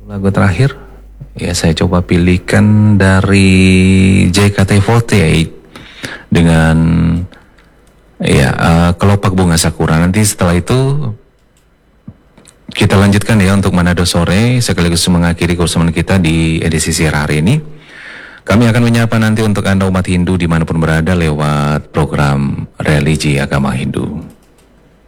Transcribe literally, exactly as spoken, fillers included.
Lagu terakhir, ya saya coba pilihkan dari J K T empat delapan dengan ya uh, Kelopak Bunga Sakura. Nanti setelah itu kita lanjutkan ya untuk Manado Sore, sekaligus mengakhiri kursuman kita di edisi siar hari ini. Kami akan menyapa nanti untuk Anda umat Hindu dimanapun berada lewat program religi agama Hindu.